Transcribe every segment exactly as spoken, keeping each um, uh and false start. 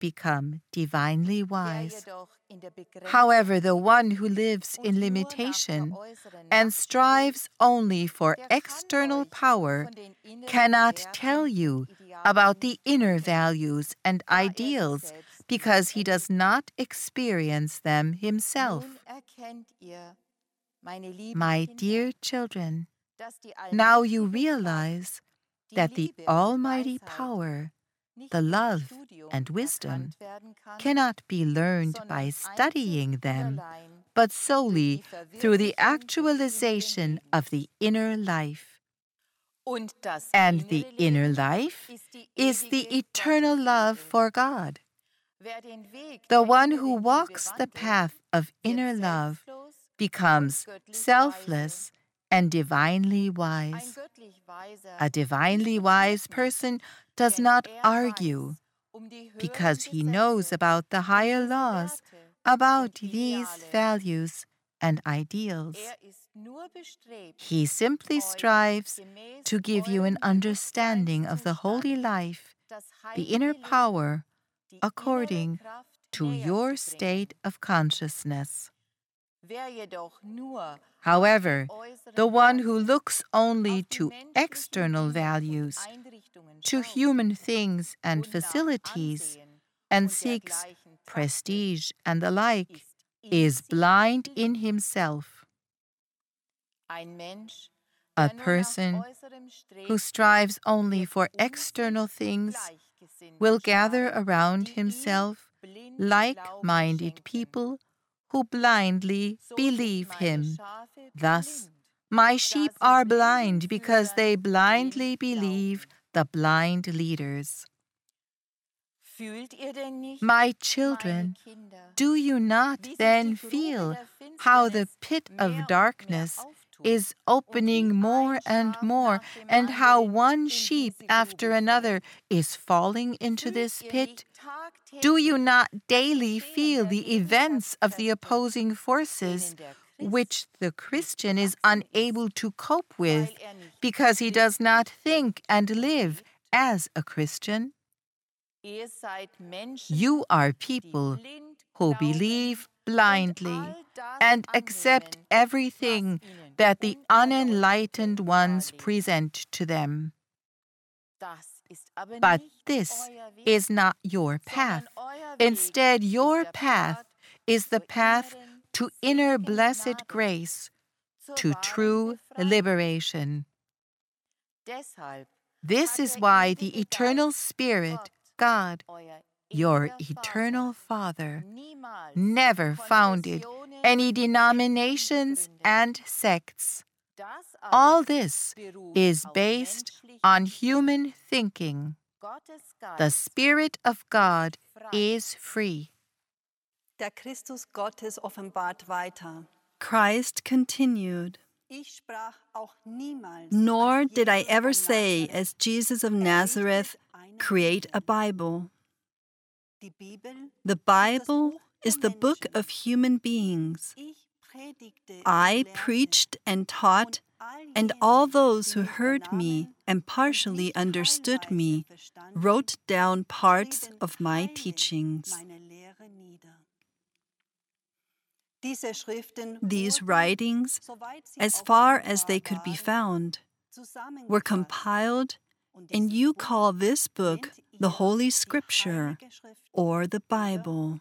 become divinely wise. However, the one who lives in limitation and strives only for external power cannot tell you about the inner values and ideals because he does not experience them himself. My dear children, now you realize that the almighty power, the love and wisdom, cannot be learned by studying them, but solely through the actualization of the inner life. And the inner life is the eternal love for God. The one who walks the path of inner love becomes selfless and divinely wise. A divinely wise person does not argue because he knows about the higher laws, about these values and ideals. He simply strives to give you an understanding of the holy life, the inner power, according to your state of consciousness. However, the one who looks only to external values, to human things and facilities, and seeks prestige and the like, is blind in himself. A person who strives only for external things will gather around himself like-minded people who blindly believe him. Thus, my sheep are blind because they blindly believe the blind leaders. My children, do you not then feel how the pit of darkness is opening more and more, and how one sheep after another is falling into this pit? Do you not daily feel the events of the opposing forces, which the Christian is unable to cope with because he does not think and live as a Christian? You are people who believe blindly and accept everything that the unenlightened ones present to them. But this is not your path. Instead, your path is the path to inner blessed grace, to true liberation. This is why the eternal Spirit, God, your eternal Father, never founded any denominations and sects. All this is based on human thinking. The Spirit of God is free. Der Christus Gottes offenbart weiter. Christ continued, Nor did I ever say, as Jesus of Nazareth, create a Bible. The Bible is the book of human beings. I preached and taught, and all those who heard me and partially understood me wrote down parts of my teachings. These writings, as far as they could be found, were compiled, and you call this book the Holy Scripture, or the Bible.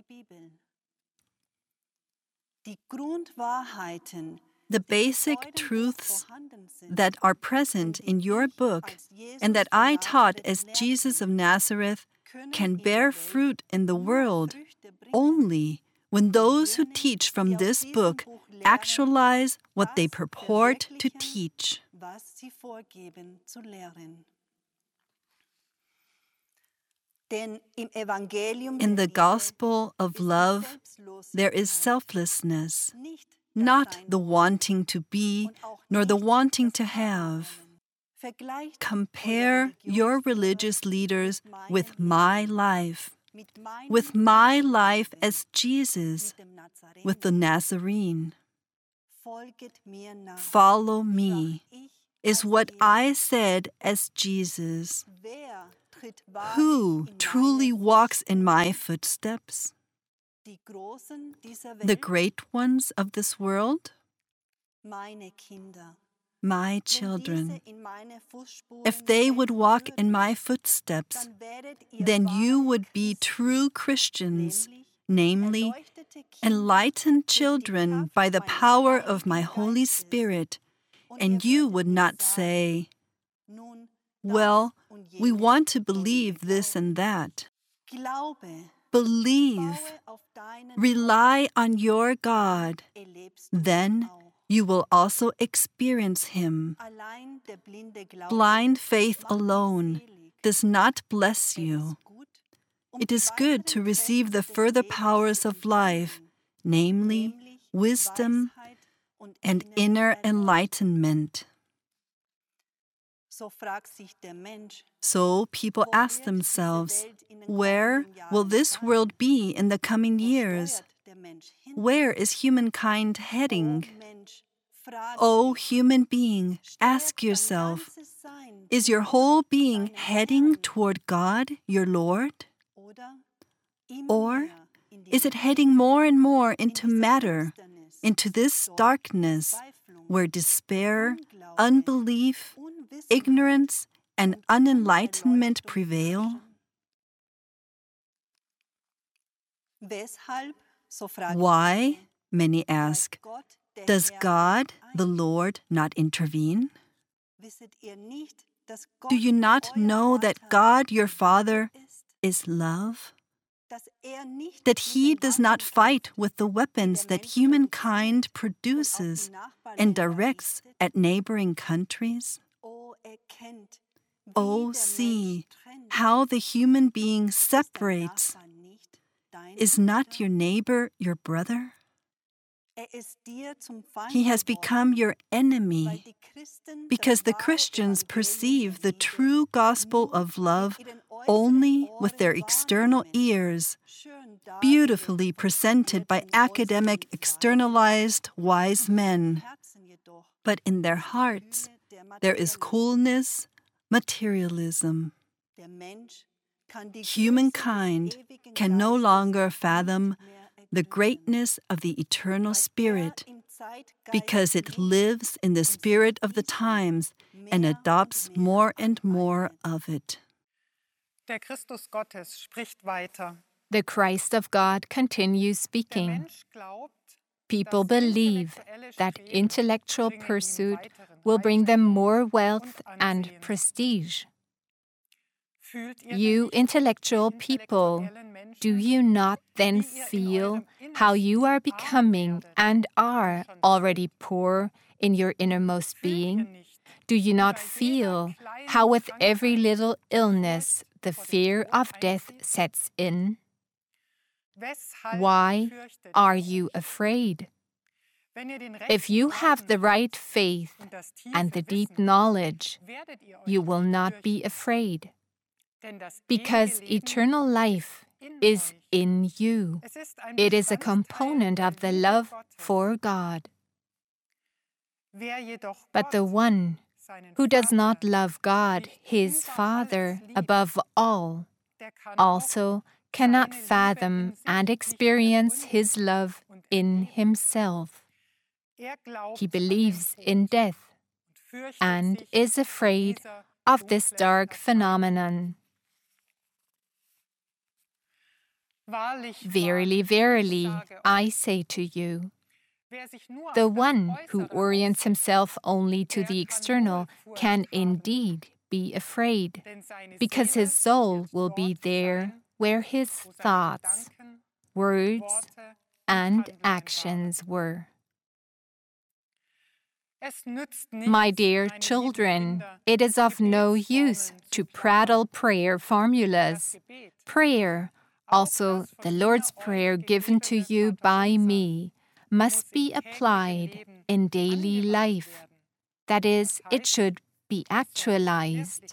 The basic truths that are present in your book and that I taught as Jesus of Nazareth can bear fruit in the world only when those who teach from this book actualize what they purport to teach. In the gospel of love, there is selflessness, not the wanting to be, nor the wanting to have. Compare your religious leaders with my life, with my life as Jesus, with the Nazarene. Follow me, is what I said as Jesus. Who truly walks in my footsteps? The great ones of this world? My children. If they would walk in my footsteps, then you would be true Christians, namely, enlightened children by the power of my Holy Spirit, and you would not say, well, we want to believe this and that. Believe. Rely on your God. Then you will also experience Him. Blind faith alone does not bless you. It is good to receive the further powers of life, namely, wisdom and inner enlightenment. So people ask themselves, where will this world be in the coming years? Where is humankind heading? O human being, ask yourself, is your whole being heading toward God, your Lord? Or is it heading more and more into matter, into this darkness, where despair, unbelief, ignorance, and unenlightenment prevail? Why, many ask, does God, the Lord, not intervene? Do you not know that God, your Father, is love? That He does not fight with the weapons that humankind produces and directs at neighboring countries? Oh, see how the human being separates. Is not your neighbor your brother? He has become your enemy because the Christians perceive the true gospel of love only with their external ears, beautifully presented by academic, externalized, wise men. But in their hearts, there is coolness, materialism. Humankind can no longer fathom the greatness of the eternal Spirit because it lives in the spirit of the times and adopts more and more of it. Der Christus Gottes spricht weiter. The Christ of God continues speaking. People believe that intellectual pursuit will bring them more wealth and prestige. You intellectual people, do you not then feel how you are becoming and are already poor in your innermost being? Do you not feel how with every little illness the fear of death sets in? Why are you afraid? If you have the right faith and the deep knowledge, you will not be afraid, because eternal life is in you. It is a component of the love for God. But the one who does not love God, his Father, above all, also cannot fathom and experience His love in himself. He believes in death and is afraid of this dark phenomenon. Verily, verily, I say to you, the one who orients himself only to the external can indeed be afraid, because his soul will be there where his thoughts, words, and actions were. My dear children, it is of no use to prattle prayer formulas. Prayer, also the Lord's Prayer given to you by me, must be applied in daily life. That is, it should be actualized.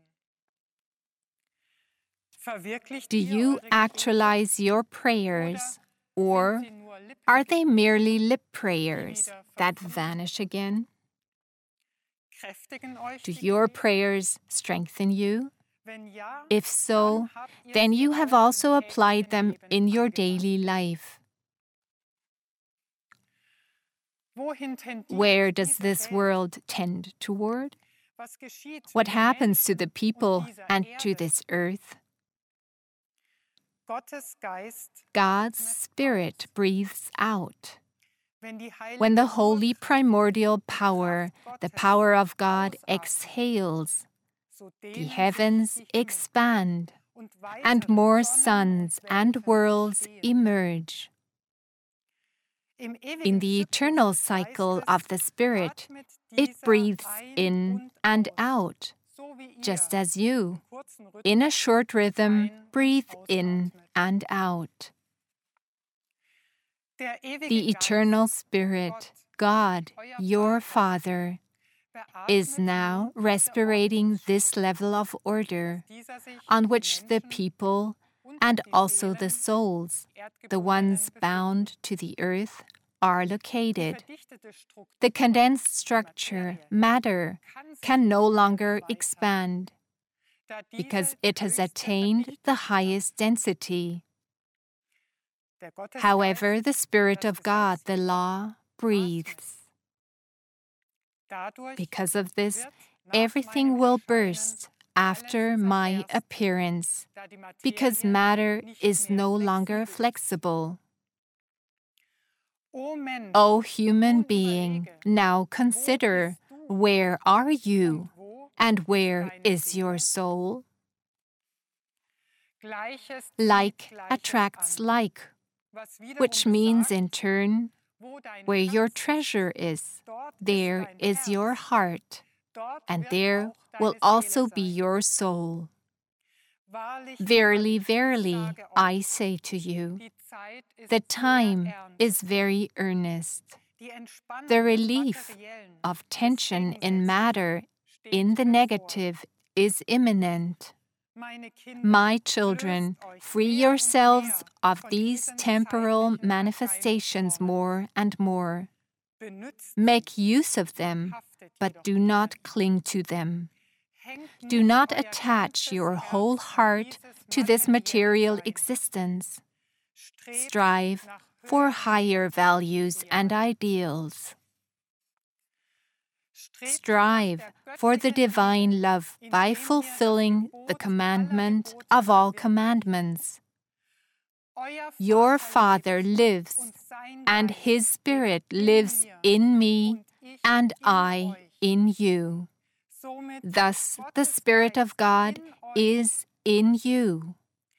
Do you actualize your prayers, or are they merely lip prayers that vanish again? Do your prayers strengthen you? If so, then you have also applied them in your daily life. Where does this world tend toward? What happens to the people and to this earth? God's Spirit breathes out. When the holy primordial power, the power of God, exhales, the heavens expand, and more suns and worlds emerge. In the eternal cycle of the Spirit, it breathes in and out, just as you, in a short rhythm, breathe in and out. The eternal Spirit, God, your Father, is now respirating this level of order on which the people and also the souls, the ones bound to the earth, are located. The condensed structure, matter, can no longer expand because it has attained the highest density. However, the Spirit of God, the law, breathes. Because of this, everything will burst after my appearance, because matter is no longer flexible. O human being, now consider, where are you, and where is your soul? Like attracts like, which means in turn, where your treasure is, there is your heart, and there will also be your soul. Verily, verily, I say to you, the time is very earnest. The relief of tension in matter, in the negative, is imminent. My children, free yourselves of these temporal manifestations more and more. Make use of them, but do not cling to them. Do not attach your whole heart to this material existence. Strive for higher values and ideals. Strive for the divine love by fulfilling the commandment of all commandments. Your Father lives, and His Spirit lives in me, and I in you. Thus, the Spirit of God is in you.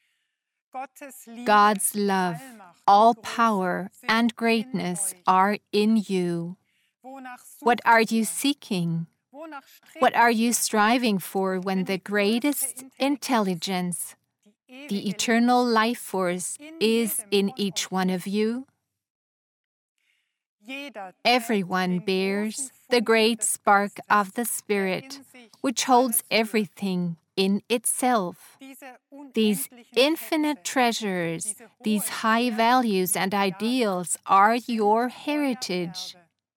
God's love, all power, and greatness are in you. What are you seeking? What are you striving for when the greatest intelligence, the eternal life force, is in each one of you? Everyone bears the great spark of the Spirit, which holds everything in itself. These infinite treasures, these high values and ideals are your heritage.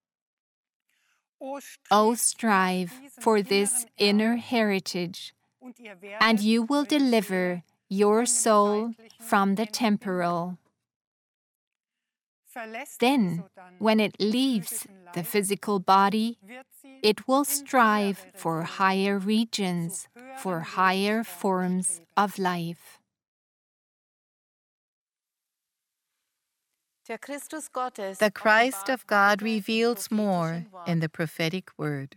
O strive for this inner heritage, and you will deliver your soul from the temporal. Then, when it leaves the physical body, it will strive for higher regions, for higher forms of life. The Christ of God reveals more in the prophetic word.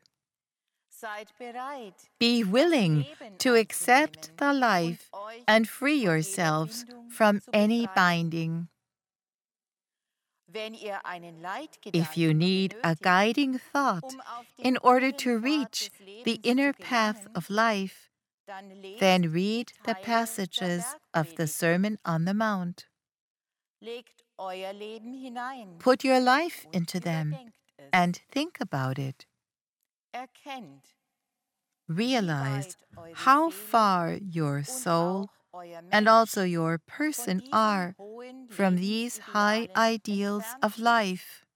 Be willing to accept the life and free yourselves from any binding. If you need a guiding thought in order to reach the inner path of life, then read the passages of the Sermon on the Mount. Put your life into them and think about it. Realize how far your soul and also your person are from these high ideals of life.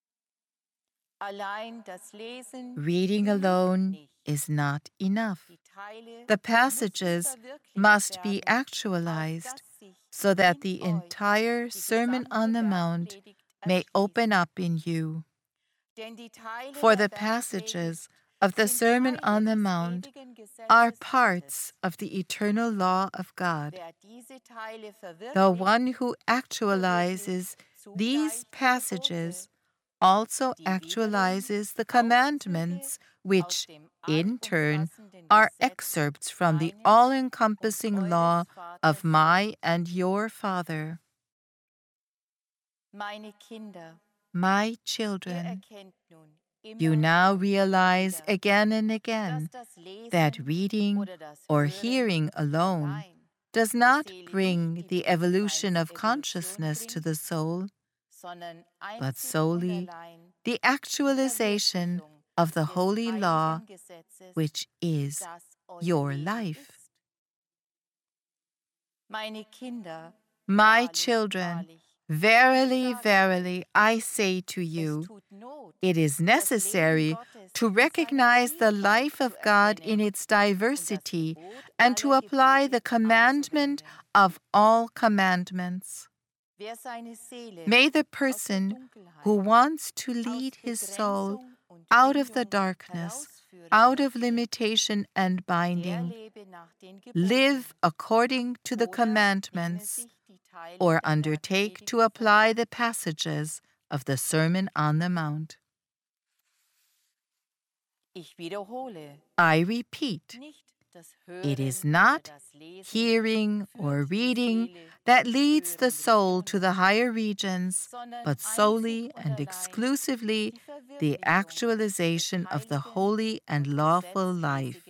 Reading alone is not enough. The passages must be actualized so that the entire Sermon on the Mount may open up in you. For the passages of the Sermon on the Mount are parts of the eternal law of God. The one who actualizes these passages also actualizes the commandments, which, in turn, are excerpts from the all-encompassing law of my and your Father. My children, you now realize again and again that reading or hearing alone does not bring the evolution of consciousness to the soul, but solely the actualization of the holy law, which is your life. My children, verily, verily, I say to you, it is necessary to recognize the life of God in its diversity and to apply the commandment of all commandments. May the person who wants to lead his soul out of the darkness, out of limitation and binding, live according to the commandments, or undertake to apply the passages of the Sermon on the Mount. I repeat, it is not hearing or reading that leads the soul to the higher regions, but solely and exclusively the actualization of the holy and lawful life.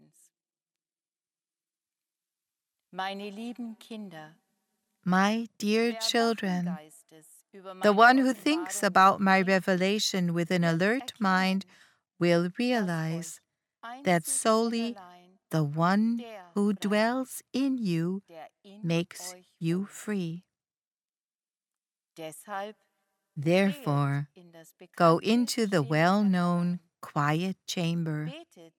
My dear children, the one who thinks about my revelation with an alert mind will realize that solely the one who dwells in you makes you free. Therefore, go into the well-known quiet chamber.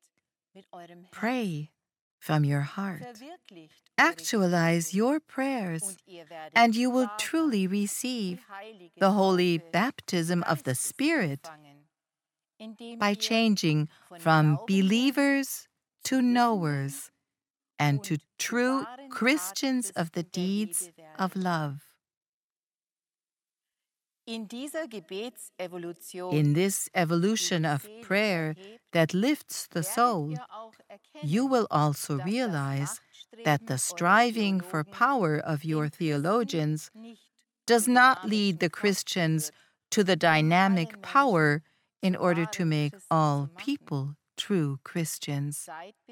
Pray from your heart. Actualize your prayers, and you will truly receive the holy baptism of the Spirit by changing from believers to knowers and to true Christians of the deeds of love. In this evolution of prayer that lifts the soul, you will also realize that the striving for power of your theologians does not lead the Christians to the dynamic power in order to make all people true Christians.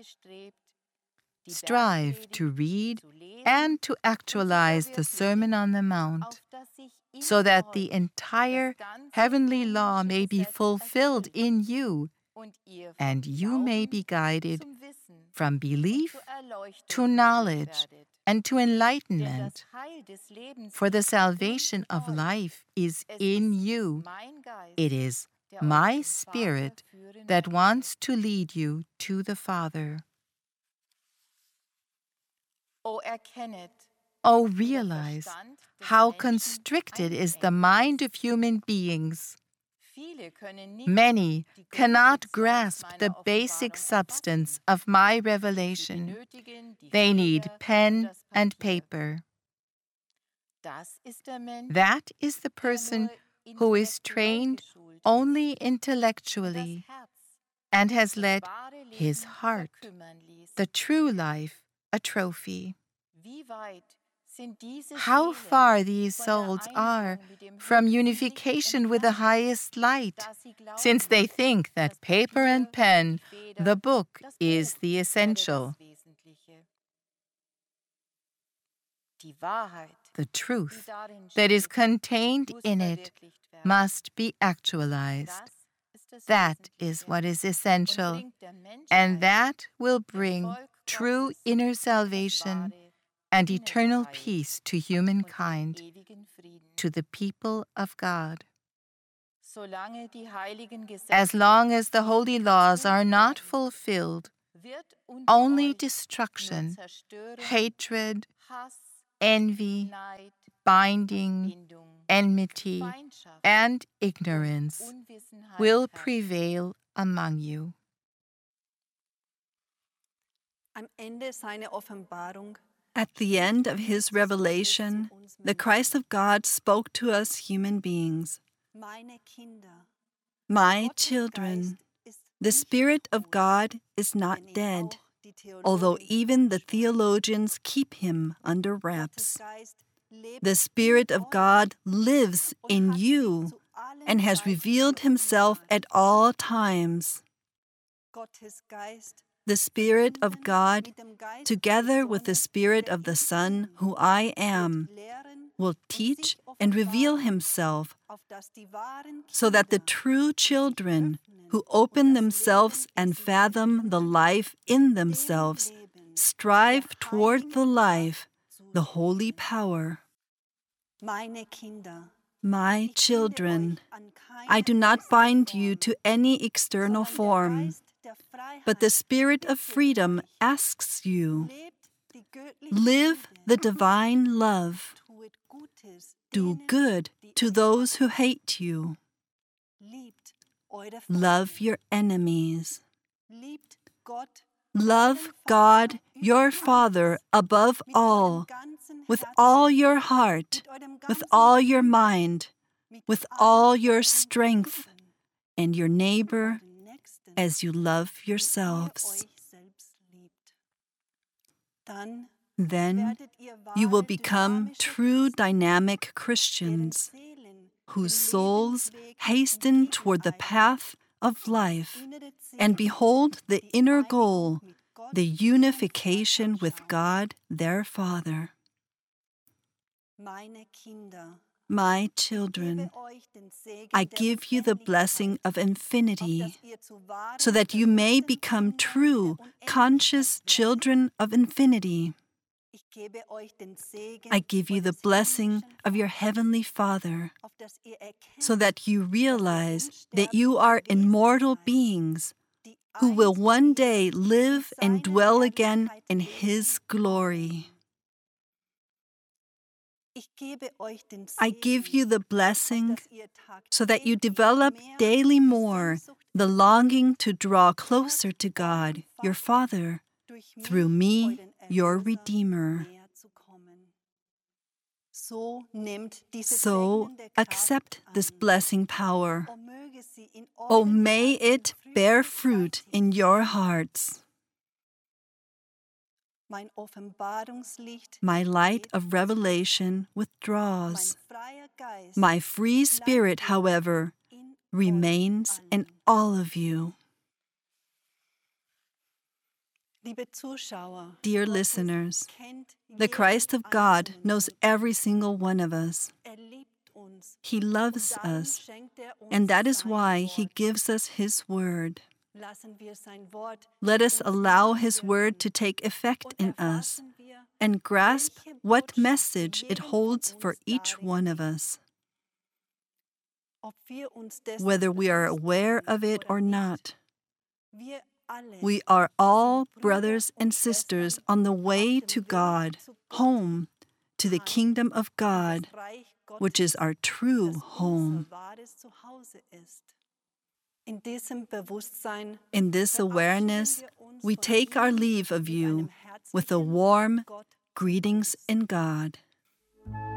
Strive to read and to actualize the Sermon on the Mount, so that the entire heavenly law may be fulfilled in you, and you may be guided from belief to knowledge and to enlightenment. For the salvation of life is in you. It is my Spirit that wants to lead you to the Father. Oh, realize how constricted is the mind of human beings. Many cannot grasp the basic substance of my revelation. They need pen and paper. That is the person who is trained only intellectually and has let his heart, the true life, a trophy. How far these souls are from unification with the highest light, since they think that paper and pen, the book, is the essential. The truth that is contained in it must be actualized. That is what is essential, and that will bring true inner salvation and eternal peace to humankind, to the people of God. As long as the holy laws are not fulfilled, only destruction, hatred, envy, binding, enmity, and ignorance will prevail among you. Am Ende seiner Offenbarung At the end of his revelation, the Christ of God spoke to us human beings. meine Kinder, My children, the Spirit of God is not dead, although even the theologians keep him under wraps. The Spirit of God lives in you and has revealed himself at all times. Gottes Geist, The Spirit of God, together with the Spirit of the Son, who I am, will teach and reveal himself, auf dass die wahren so that the true children who open themselves and fathom the life in themselves strive toward the life, the holy power. meine Kinder, My children, I do not bind you to any external form, but the Spirit of freedom asks you, live the divine love. Do good to those who hate you. Love your enemies. Love God, your Father, above all, with all your heart, with all your mind, with all your strength, and your neighbor as you love yourselves. Then you will become true dynamic Christians whose souls hasten toward the path of life and behold the inner goal, the unification with God, their Father. My children, I give you the blessing of infinity, so that you may become true, conscious children of infinity. I give you the blessing of your Heavenly Father, so that you realize that you are immortal beings who will one day live and dwell again in His glory. I give you the blessing so that you develop daily more the longing to draw closer to God, your Father, through me, your Redeemer. So accept this blessing power. Oh, may it bear fruit in your hearts. My light of revelation withdraws. My free spirit, however, remains in all of you. Dear listeners, the Christ of God knows every single one of us. He loves us, and that is why He gives us His word. Let us allow His word to take effect in us and grasp what message it holds for each one of us. Whether we are aware of it or not, we are all brothers and sisters on the way to God, home, to the kingdom of God, which is our true home. In this awareness, we take our leave of you with a warm greetings in God.